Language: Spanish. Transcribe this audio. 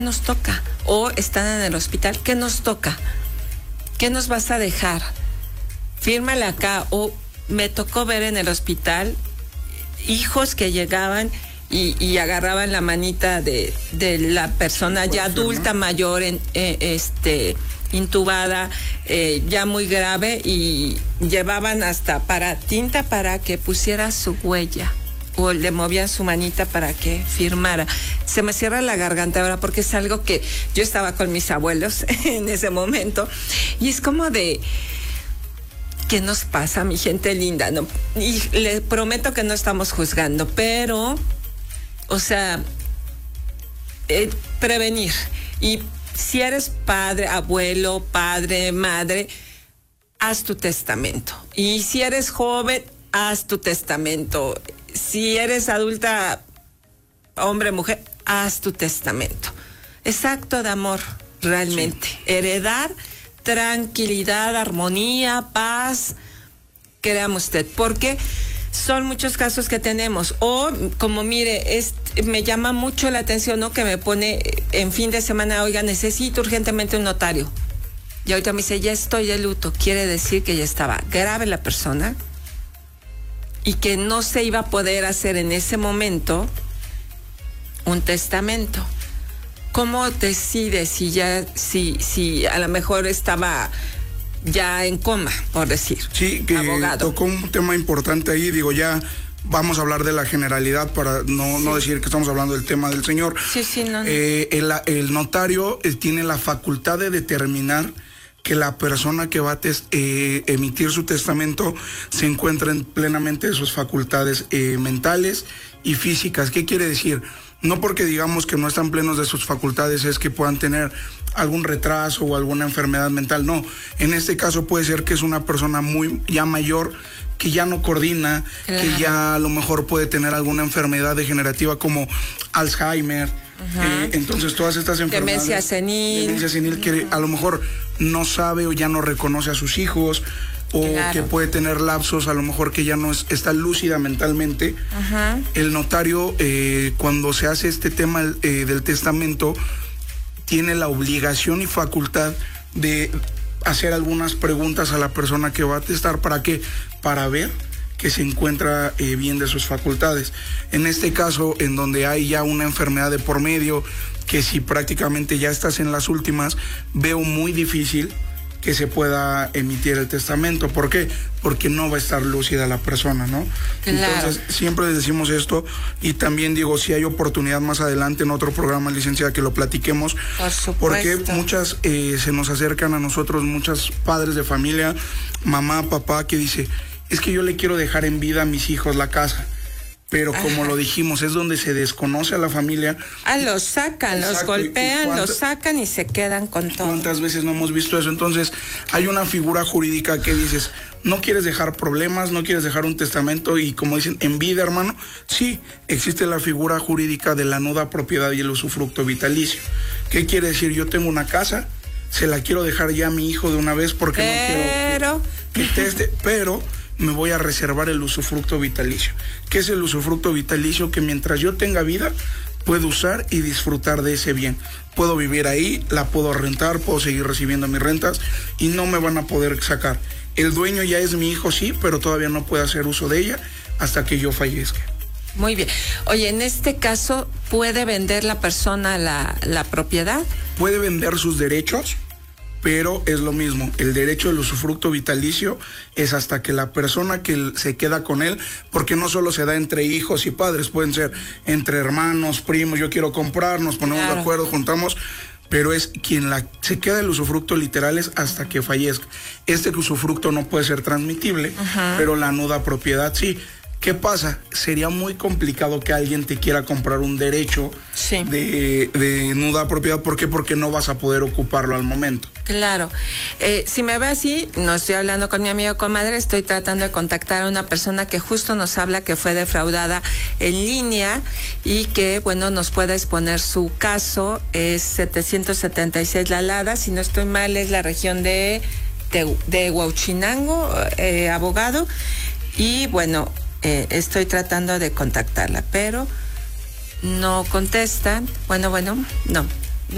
nos toca, o están en el hospital, ¿qué nos toca? ¿Qué nos vas a dejar? Fírmale acá. O me tocó ver en el hospital hijos que llegaban y agarraban la manita de la persona ya adulta, mayor, intubada, ya muy grave, y llevaban hasta tinta para que pusiera su huella, o le movían su manita para que firmara. Se me cierra la garganta ahora porque es algo que yo estaba con mis abuelos en ese momento, y es como de... ¿qué nos pasa, mi gente linda? No, y le prometo que no estamos juzgando, pero, o sea, prevenir. Y si eres padre, abuelo, padre, madre, haz tu testamento. Y si eres joven, haz tu testamento. Si eres adulta, hombre, mujer, haz tu testamento. Es acto de amor, realmente. Sí. Heredar tranquilidad, armonía, paz, créame usted, porque son muchos casos que tenemos. O, como mire, me llama mucho la atención, ¿no?, que me pone en fin de semana, oiga, necesito urgentemente un notario. Y ahorita me dice, ya estoy de luto. Quiere decir que ya estaba grave la persona y que no se iba a poder hacer en ese momento un testamento. ¿Cómo decides si a lo mejor estaba ya en coma, por decir? Sí, que abogado tocó un tema importante ahí, digo, ya vamos a hablar de la generalidad para no decir que estamos hablando del tema del señor. Sí, no. El notario tiene la facultad de determinar que la persona que va a emitir su testamento se encuentra plenamente de sus facultades mentales y físicas. ¿Qué quiere decir? No porque digamos que no están plenos de sus facultades es que puedan tener algún retraso o alguna enfermedad mental. No, en este caso puede ser que es una persona ya mayor, que ya no coordina, claro, que ya a lo mejor puede tener alguna enfermedad degenerativa como Alzheimer. Entonces todas estas enfermedades, demencia senil, que a lo mejor no sabe o ya no reconoce a sus hijos, o claro, que puede tener lapsos, a lo mejor que ya no está lúcida mentalmente. El notario, cuando se hace este tema del testamento, tiene la obligación y facultad de hacer algunas preguntas a la persona que va a testar. ¿Para qué? Para ver que se encuentra bien de sus facultades. En este caso, en donde hay ya una enfermedad de por medio, que si prácticamente ya estás en las últimas, veo muy difícil que se pueda emitir el testamento. ¿Por qué? Porque no va a estar lúcida la persona, ¿no? Claro. Entonces, siempre decimos esto, y también digo, si hay oportunidad más adelante en otro programa, licenciada, que lo platiquemos. Por supuesto. Porque muchas se nos acercan a nosotros, muchos padres de familia, mamá, papá, que dice, es que yo le quiero dejar en vida a mis hijos la casa. Pero como lo dijimos, es donde se desconoce a la familia. Los sacan, los golpean, los sacan y se quedan con todo. ¿Cuántas veces no hemos visto eso? Entonces, hay una figura jurídica que dices, no quieres dejar problemas, no quieres dejar un testamento, y como dicen, en vida, hermano, sí, existe la figura jurídica de la nuda propiedad y el usufructo vitalicio. ¿Qué quiere decir? Yo tengo una casa, se la quiero dejar ya a mi hijo de una vez porque no quiero que teste, pero me voy a reservar el usufructo vitalicio. ¿Qué es el usufructo vitalicio? Que mientras yo tenga vida, puedo usar y disfrutar de ese bien. Puedo vivir ahí, la puedo rentar, puedo seguir recibiendo mis rentas y no me van a poder sacar. El dueño ya es mi hijo, sí, pero todavía no puede hacer uso de ella hasta que yo fallezca. Muy bien. Oye, en este caso, ¿puede vender la persona la propiedad? Puede vender sus derechos, pero es lo mismo, el derecho del usufructo vitalicio es hasta que la persona que se queda con él, porque no solo se da entre hijos y padres, pueden ser entre hermanos, primos, yo quiero comprar, nos ponemos de acuerdo, juntamos, pero es quien se queda el usufructo literal es hasta que fallezca. Este usufructo no puede ser transmitible, pero la nuda propiedad sí. ¿Qué pasa? Sería muy complicado que alguien te quiera comprar un derecho de nuda propiedad. ¿Por qué? Porque no vas a poder ocuparlo al momento. Claro. Si me ve así, no estoy hablando con mi amigo comadre, estoy tratando de contactar a una persona que justo nos habla que fue defraudada en línea y que, bueno, nos pueda exponer su caso. Es 776 La Lada, si no estoy mal, es la región de Huauchinango, abogado. Y, bueno, estoy tratando de contactarla, pero no contestan. Bueno, no.